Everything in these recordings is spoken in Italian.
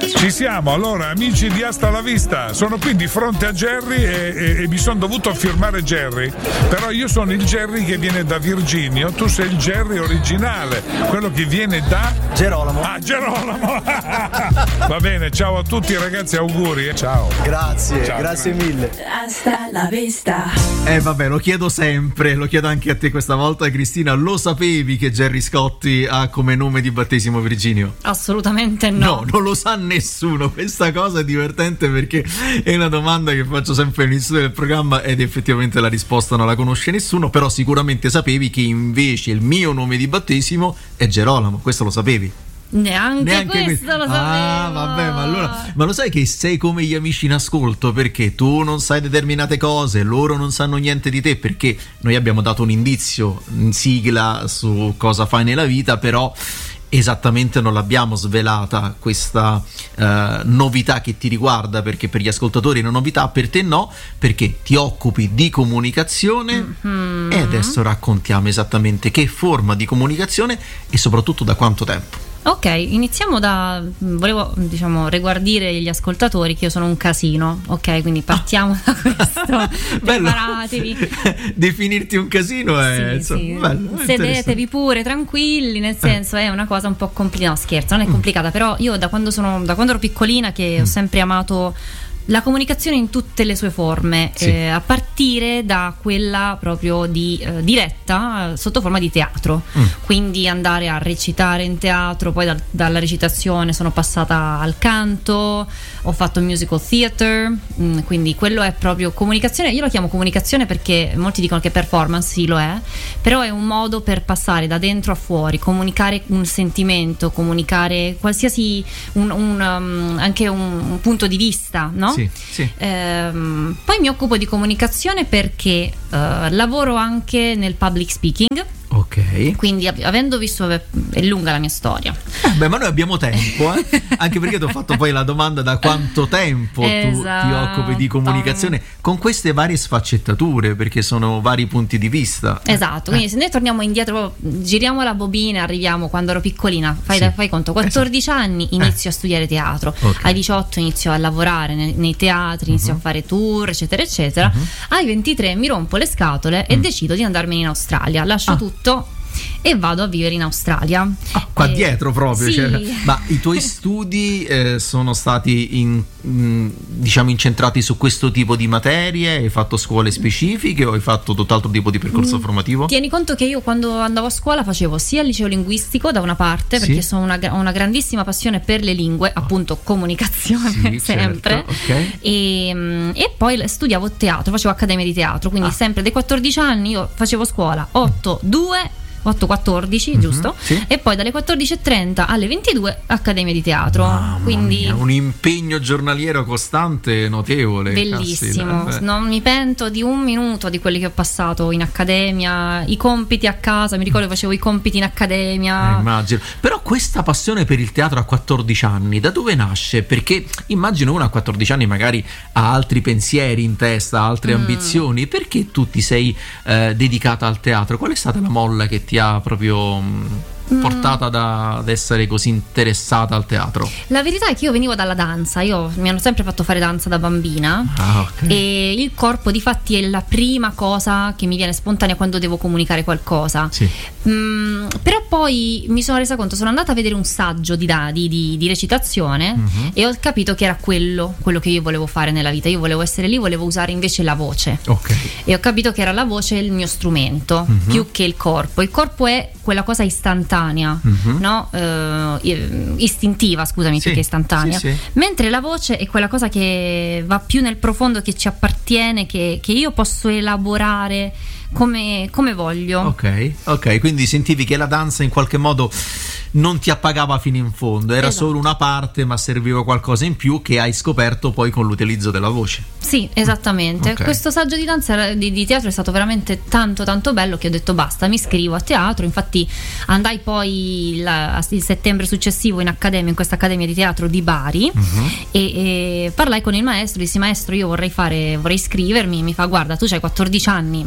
Ci siamo, allora amici di Hasta la Vista, sono qui di fronte a Jerry e mi sono dovuto firmare Jerry, però io sono il Jerry che viene da Virginio, tu sei il Jerry originale, quello che viene da Gerolamo. Ah, Gerolamo! Va bene, ciao a tutti ragazzi, auguri, ciao. Grazie, Ciao, grazie mille. Hasta la vista. Vabbè, lo chiedo sempre, lo chiedo anche a te questa volta, Cristina, lo sapevi che Gerry Scotti ha come nome di battesimo Virginio? Assolutamente no. No, non lo sa nessuno. Questa cosa è divertente perché è una domanda che faccio sempre all'inizio del programma ed effettivamente la risposta non la conosce nessuno, però sicuramente sapevi che invece il mio nome di battesimo è Gerolamo, questo lo sapevi? Neanche questo lo sapevo. Ah, vabbè, ma lo sai che sei come gli amici in ascolto, perché tu non sai determinate cose, loro non sanno niente di te, perché noi abbiamo dato un indizio in sigla su cosa fai nella vita, però esattamente non l'abbiamo svelata questa novità che ti riguarda, perché per gli ascoltatori è una novità, per te no, perché ti occupi di comunicazione e adesso raccontiamo esattamente che forma di comunicazione e soprattutto da quanto tempo. Ok, iniziamo volevo riguardire gli ascoltatori che io sono un casino, ok, quindi partiamo da questo. Preparatevi. Definirti un casino è sì. Bello, sedetevi pure tranquilli, nel senso è una cosa un po' complicata, no scherzo, non è complicata, però io da quando ero piccolina che ho sempre amato la comunicazione in tutte le sue forme, a partire da quella proprio di diretta sotto forma di teatro, quindi andare a recitare in teatro, poi dalla recitazione sono passata al canto, ho fatto musical theater, quindi quello è proprio comunicazione. Io lo chiamo comunicazione perché molti dicono che performance, sì lo è, però è un modo per passare da dentro a fuori, comunicare un sentimento, comunicare qualsiasi anche un punto di vista, no? Sì. Poi mi occupo di comunicazione perché lavoro anche nel public speaking. Ok. Quindi avendo visto, è lunga la mia storia. Ma noi abbiamo tempo, anche perché ti ho fatto poi la domanda da quanto tempo tu ti occupi di comunicazione con queste varie sfaccettature, perché sono vari punti di vista. Esatto, quindi se noi torniamo indietro, giriamo la bobina, arriviamo quando ero piccolina, fai conto, 14 anni inizio a studiare teatro, ai 18 inizio a lavorare nei teatri, inizio a fare tour eccetera eccetera, ai 23 mi rompo le scatole e decido di andarmene in Australia, lascio tutto e vado a vivere in Australia. Qua dietro proprio, sì. Ma i tuoi studi sono stati incentrati su questo tipo di materie? Hai fatto scuole specifiche o hai fatto tutt'altro tipo di percorso formativo? Tieni conto che io quando andavo a scuola facevo sia il liceo linguistico da una parte, perché ho una grandissima passione per le lingue, appunto comunicazione sempre, certo. E poi studiavo teatro, facevo accademia di teatro, quindi sempre dai 14 anni io facevo scuola 8-14, giusto? Sì. E poi dalle 14:30 alle 22 accademia di teatro. Mamma quindi mia, un impegno giornaliero costante notevole. bellissimo. Caspita. Non mi pento di un minuto di quelli che ho passato in accademia, i compiti a casa, mi ricordo che facevo i compiti in accademia. Immagino. Però questa passione per il teatro a 14 anni da dove nasce? Perché immagino uno a 14 anni magari ha altri pensieri in testa, altre ambizioni. Perché tu ti sei dedicata al teatro? Qual è stata la molla che ti ha proprio portata ad essere così interessata al teatro? La verità è che io venivo dalla danza, mi hanno sempre fatto fare danza da bambina, e il corpo difatti è la prima cosa che mi viene spontanea quando devo comunicare qualcosa. Però poi mi sono resa conto, sono andata a vedere un saggio di recitazione e ho capito che era quello che io volevo fare nella vita. Io volevo essere lì, volevo usare invece la voce, e ho capito che era la voce il mio strumento più che il corpo. Il corpo è quella cosa istantanea, no? Istintiva, scusami, più che istantanea. Mentre la voce è quella cosa che va più nel profondo, che ci appartiene, che io posso elaborare come voglio. Ok, quindi sentivi che la danza in qualche modo non ti appagava fino in fondo, era solo una parte, ma serviva qualcosa in più che hai scoperto poi con l'utilizzo della voce. Sì, esattamente. Questo saggio di danza di teatro è stato veramente tanto tanto bello che ho detto basta, mi iscrivo a teatro. Infatti andai poi il settembre successivo in questa accademia di teatro di Bari, e parlai con il maestro, dissi: maestro, io vorrei iscrivermi. Mi fa: guarda, tu c'hai 14 anni, ma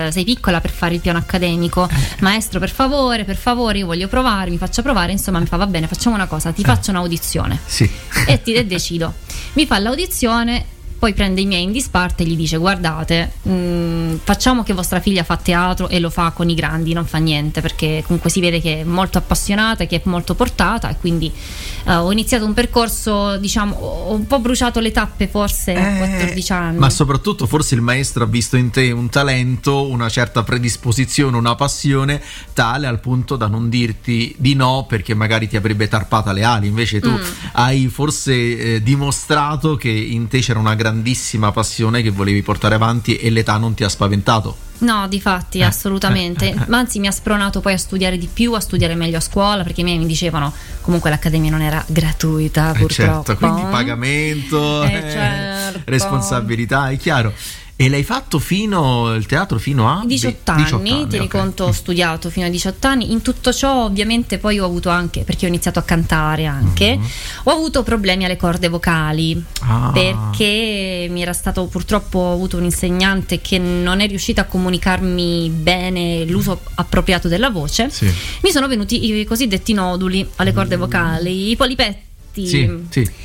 sei piccola per fare il piano accademico, maestro per favore io voglio provare, mi faccia provare, insomma mi fa va bene, facciamo una cosa, ti faccio un'audizione e decido. Mi fa l'audizione, poi prende i miei in disparte e gli dice guardate, facciamo che vostra figlia fa teatro, e lo fa con i grandi, non fa niente, perché comunque si vede che è molto appassionata, che è molto portata, e quindi ho iniziato un percorso, diciamo, ho un po' bruciato le tappe forse a 14 anni. Ma soprattutto forse il maestro ha visto in te un talento, una certa predisposizione, una passione tale al punto da non dirti di no perché magari ti avrebbe tarpata le ali. Invece tu hai forse dimostrato che in te c'era una grandissima passione che volevi portare avanti e l'età non ti ha spaventato. No, difatti, assolutamente. Ma anzi, mi ha spronato poi a studiare di più, a studiare meglio a scuola, perché i miei mi dicevano comunque l'accademia non era gratuita, purtroppo. Certo, quindi pagamento, certo. Responsabilità, è chiaro. E l'hai fatto il teatro fino a 18 anni, tieni conto, ho studiato fino ai 18 anni. In tutto ciò ovviamente poi ho avuto anche, perché ho iniziato a cantare anche, ho avuto problemi alle corde vocali, perché mi era stato, purtroppo ho avuto un insegnante che non è riuscita a comunicarmi bene l'uso appropriato della voce. Mi sono venuti i cosiddetti noduli alle corde vocali, i polipetti.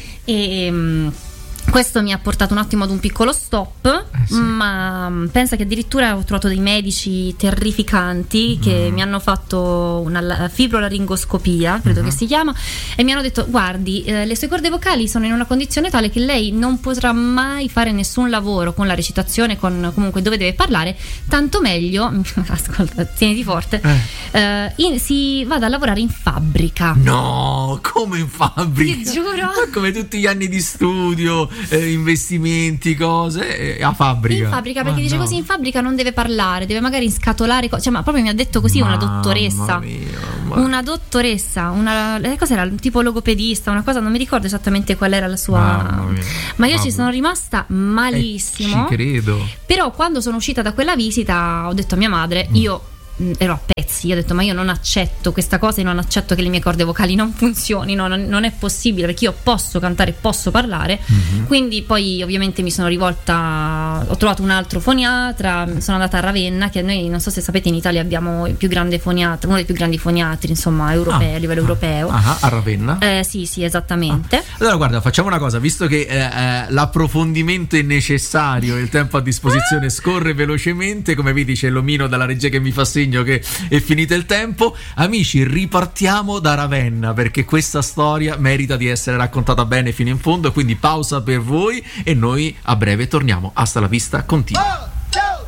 E questo mi ha portato un attimo ad un piccolo stop, ma pensa che addirittura ho trovato dei medici terrificanti che mi hanno fatto una fibrolaringoscopia, credo che si chiama, e mi hanno detto guardi, le sue corde vocali sono in una condizione tale che lei non potrà mai fare nessun lavoro con la recitazione, con comunque dove deve parlare, tanto meglio, ascolta, tieniti forte, si vada a lavorare in fabbrica. No, come in fabbrica? Ti giuro. Ma come tutti gli anni di studio, investimenti, cose a fabbrica. In fabbrica, perché dice così, in fabbrica non deve parlare, deve magari scatolare cose, cioè, ma proprio mi ha detto così una dottoressa. Una dottoressa, cos'era, tipo logopedista, una cosa, non mi ricordo esattamente qual era la sua, ma io ci sono rimasta malissimo. Ci credo. Però quando sono uscita da quella visita ho detto a mia madre, io ero a pezzi, io ho detto ma io non accetto questa cosa e non accetto che le mie corde vocali non funzionino, non è possibile, perché io posso cantare, posso parlare. Quindi poi ovviamente mi sono rivolta, ho trovato un altro foniatra, sono andata a Ravenna, che noi, non so se sapete, in Italia abbiamo il più grande foniatra, uno dei più grandi foniatri, insomma, europei, a livello europeo. A Ravenna? Sì, esattamente. Allora guarda, facciamo una cosa, visto che l'approfondimento è necessario, il tempo a disposizione scorre velocemente, come vedi c'è l'omino dalla regia che mi fa segno che è finito il tempo. Amici, ripartiamo da Ravenna, perché questa storia merita di essere raccontata bene fino in fondo, quindi pausa per voi e noi a breve torniamo. Hasta la vista, continua.